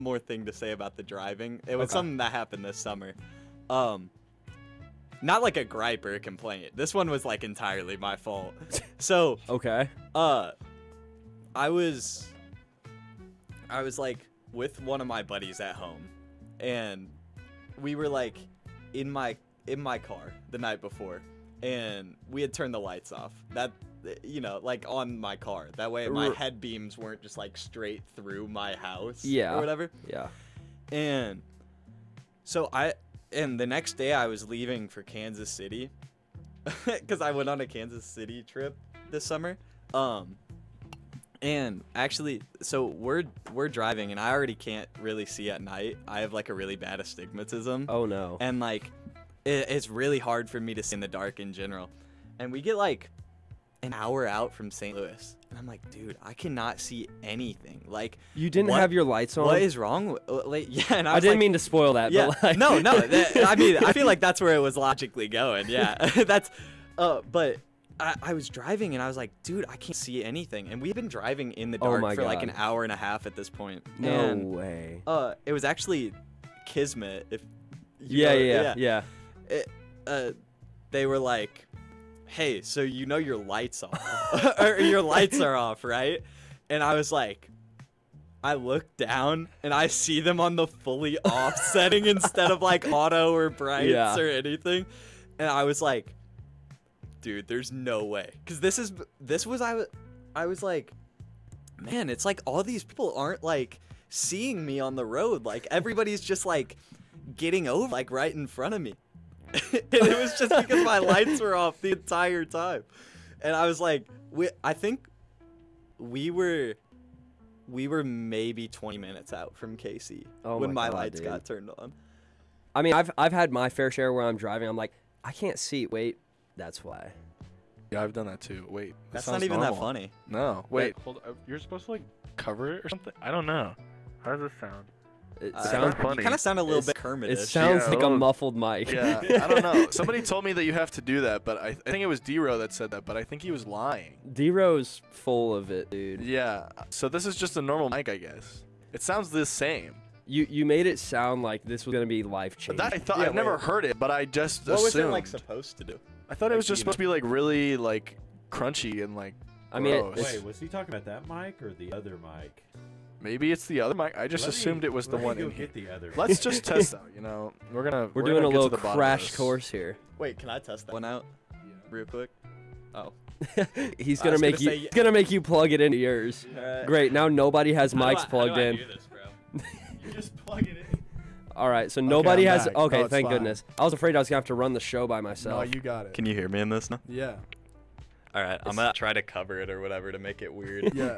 more thing to say about the driving. It was Okay. something that happened this summer. Not like a gripe or a complaint. This one was like entirely my fault. So, Okay. I was like with one of my buddies at home, and we were like in my car the night before, and we had turned the lights off. That, you know, like on my car. That way my head beams weren't just like straight through my house Yeah. or whatever. Yeah. And so and the next day I was leaving for Kansas City because I went on a Kansas City trip this summer. And actually, so we're driving, and I already can't really see at night. I have like a really bad astigmatism. Oh no. And like, it's really hard for me to see in the dark in general. And we get like an hour out from St. Louis, and I'm like, dude, I cannot see anything. Like, You didn't what- have your lights on? what is wrong? Like, yeah, and I I was didn't like, mean to spoil that, yeah, but like no. I mean, I feel like that's where it was logically going. Yeah, that's. But I was driving, and I was like, dude, I can't see anything. And we've been driving in the Oh dark my for like God. an hour and a half at this point. no And, way. it was actually Kismet. If you Yeah, know- yeah. They were like, hey, so you know your lights off, or your lights are off, right? And I was like, I look down and I see them on the fully off setting instead of like auto or brights Yeah. or anything. And I was like, dude, there's no way. Cause I was like, man, it's like all these people aren't like seeing me on the road. Like everybody's just like getting over like right in front of me. And it was just because my lights were off the entire time. And I was like, I think we were maybe 20 minutes out from KC Oh when my my God, lights dude. got turned on. I mean, I've had my fair share where I'm driving. I'm like, I can't see. Wait, that's why. Yeah, I've done that too. Wait, That's sounds not even normal. that funny. No, wait, hold on. You're supposed to like cover it or something? I don't know. How does this sound? It Sounds sounds. funny. You kind of sound a little It's- bit Kermit-ish. It sounds Yeah, like a a little- muffled mic. Yeah, I don't know. Somebody told me that you have to do that, but I think it was D-Ro that said that, but I think he was lying. D-Ro's full of it, dude. Yeah, so this is just a normal mic, I guess. It sounds the same. You made it sound like this was gonna be life But changing. that I thought Yeah, I've never wait. heard it, but I just What was assumed. it like supposed to do? I thought it was like, just you supposed to be like really like crunchy and like. I mean, gross. Wait, was he talking about that mic or the other mic? Maybe it's the other mic. I just assumed it was the let me one go in here. get the other. Let's just test out. You know, we're we're gonna doing a get to little the bottom of crash this. course here. Wait, can I test that one out real quick? Oh. He's I gonna was make gonna you. say- He's gonna make you plug it into yours. Great. Now nobody has mics plugged in. You just plug it in. All right. So nobody I'm has. back. Okay. No, it's Thank fine. goodness. I was afraid I was gonna have to run the show by No, myself. you got it. Can you hear me in this now? Yeah. All right, I'm gonna try to cover it or whatever to make it weird. Yeah.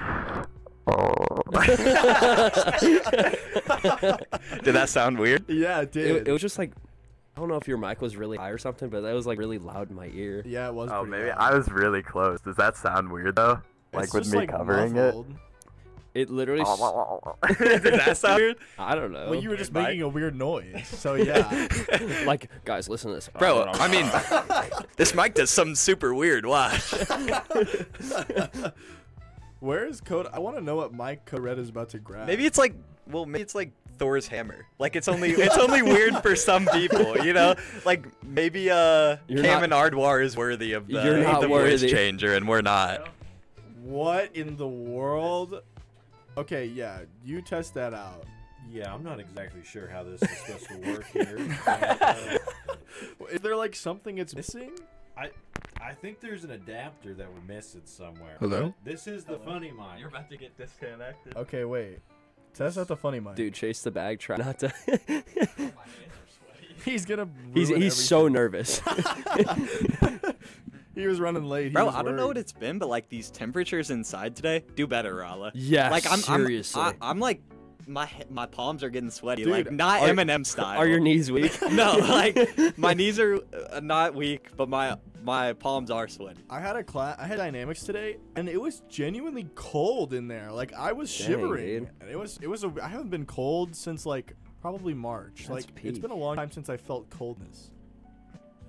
Did that sound weird? Yeah, it did. It was just like, I don't know if your mic was really high or something, but that was like really loud in my ear. yeah, it was. Oh, pretty maybe loud. I was really close. Does that sound weird though? Like It's with just, me like, covering muffled. It literally. Did that sound weird? I don't know. Well, you were just Mike? making a weird noise. So yeah. like, guys, listen to this. Bro, I mean, this mic does something super weird. Watch. Where is Code? I want to know what Mike Cored is about to grab. Maybe it's like Thor's hammer. Like it's only weird for some people, you know? Like maybe You're Cam not- and Ardwar is worthy of You're not the voice worthy. changer, and we're not. What in the world? Okay, yeah, you test that out. Yeah, I'm not exactly sure how this is supposed to work here. But, Is there like something it's missing? I think there's an adapter that we're missing somewhere. Hello? But this is the funny mic. about to get disconnected. Okay, wait. Test out the funny mic. Dude, chase the bag. Try not to. He's gonna. he's ruin so nervous. everything. He was running late. He Bro, was I don't know what worried. it's been, but like these temperatures inside today, do better, Rala. yeah, Like seriously. I'm like my palms are getting sweaty, Dude, like not are- Eminem style. Are your knees weak? No, like my knees are not weak, but my palms are sweaty. I had dynamics today, and it was genuinely cold in there. Like I was Dang, shivering. dude. And I haven't been cold since like probably March. That's Like it's been a long time since I felt coldness.